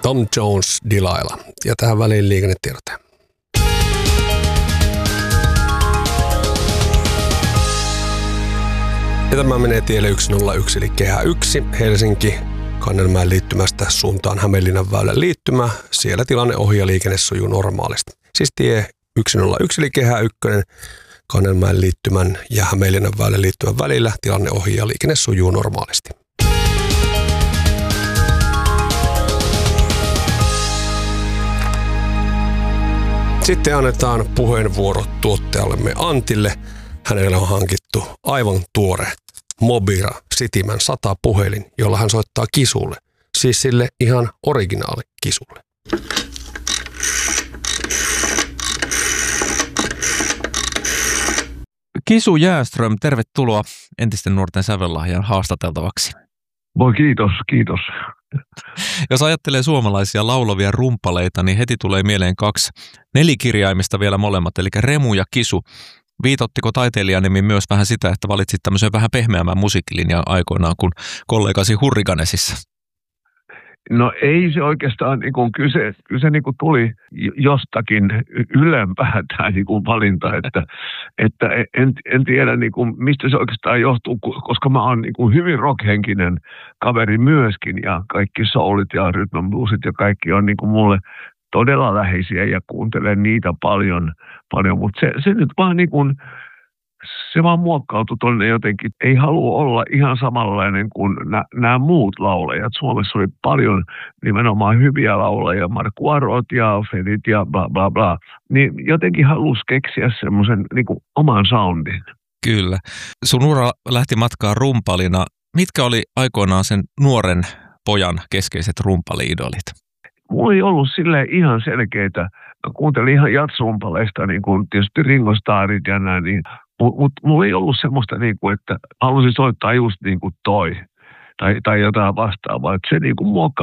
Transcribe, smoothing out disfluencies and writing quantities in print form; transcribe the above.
Tom Jones, Delilah. Ja tähän väliin liikennetiedote. Ja tämä menee tielle 101 eli kehä 1 Helsinki Kannelmäen liittymästä suuntaan Hämeenlinnan väylän liittymä. Siellä tilanne ohi ja liikenne sujuu normaalisti. Siis tie 101 eli kehä 1 Kannelmäen liittymän ja Hämeenlinnan väylän liittymän välillä tilanne ohi ja liikenne sujuu normaalisti. Sitten annetaan puheenvuoro tuottajallemme Antille. Hänelle on hankittu aivan tuore Mobira Cityman 100 puhelin, jolla hän soittaa kisulle. Siis sille ihan originaali kisulle. Kisu Jääström, tervetuloa entisten nuorten sävellahjan haastateltavaksi. Voi kiitos. Jos ajattelee suomalaisia laulavia rumpaleita, niin heti tulee mieleen 2 nelikirjaimista vielä molemmat, eli Remu ja Kisu. Viitottiko taiteilijanimi myös vähän sitä, että valitsit tämmöisen vähän pehmeämmän musiikkilinjan aikoinaan kuin kollegasi Hurricanesissa? No ei se oikeastaan, kyllä se tuli jostakin ylempää tämä valinta, että en tiedä mistä se oikeastaan johtuu, koska mä oon hyvin rockhenkinen kaveri myöskin ja kaikki soulit ja rhythm bluesit ja kaikki on mulle todella läheisiä ja kuuntelen niitä paljon, mutta se nyt vaan se vaan muokkautui tuonne jotenkin. Ei halua olla ihan samanlainen kuin nämä muut laulajat. Suomessa oli paljon nimenomaan hyviä laulajia, Markku Arot ja Fedit ja bla bla bla. Niin jotenkin halusi keksiä semmoisen oman soundin. Kyllä. Sun ura lähti matkaan rumpalina. Mitkä oli aikoinaan sen nuoren pojan keskeiset rumpali-idolit? Mulla ei ollut silleen ihan selkeitä. Mä kuuntelin ihan jatsrumpaleista, tietysti Ringo Starrit ja näin, mutta mulla ei ollut semmoista, että halusin soittaa just toi tai jotain vastaavaa. Että se muokkaa